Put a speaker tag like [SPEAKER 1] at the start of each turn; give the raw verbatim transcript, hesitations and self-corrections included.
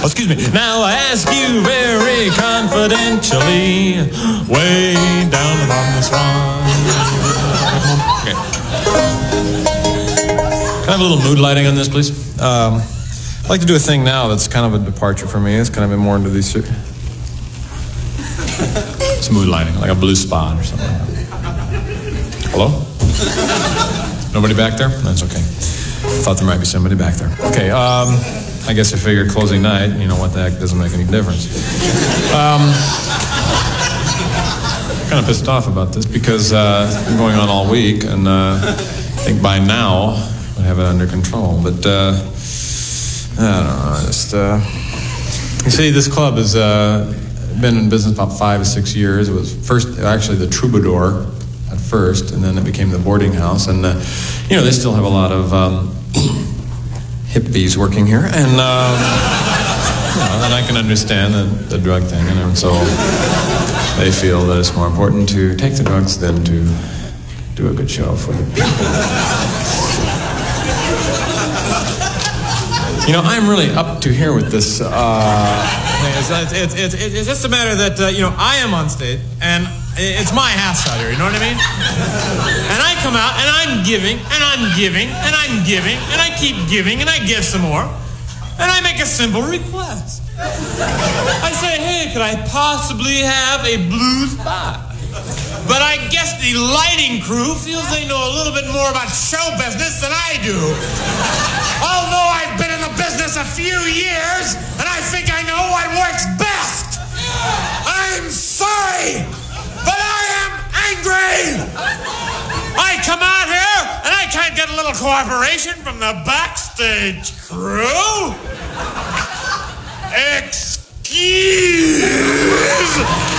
[SPEAKER 1] Oh, excuse me. Now I ask you very confidentially, way down on this one. Okay. Can I have a little mood lighting on this, please? Um, I'd like to do a thing now that's kind of a departure for me. It's kind of been more into these... It's mood lighting, like a blue spot or something like that. Hello? Nobody back there? That's okay. I thought there might be somebody back there. Okay, um, I guess I figured closing night, you know, what the heck, doesn't make any difference. Um, kind of pissed off about this because uh, it's been going on all week, and uh, I think by now I have it under control. But uh, I don't know, just uh, you see, this club has uh, been in business about five or six years. It was first actually the Troubadour at first, and then it became the boarding house, and uh, you know, they still have a lot of um, hippies working here, and um, you know, and I can understand the, the drug thing, and, and so they feel that it's more important to take the drugs than to do a good show for the people. You know, I'm really up to here with this uh, thing. It's, it's, it's, it's, it's just a matter that, uh, you know, I am on stage, and it's my house out here, you know what I mean? And I come out, and I'm giving, and I'm giving, and I'm giving, and I keep giving, and I give some more. And I make a simple request. I say, hey, could I possibly have a blue spot? But I guess the lighting crew feels they know a little bit more about show business than I do. Although I've been in the business a few years, and I think I know what works best. I'm sorry, but I am angry. I come out here, and I can't get a little cooperation from the backstage crew. Excuse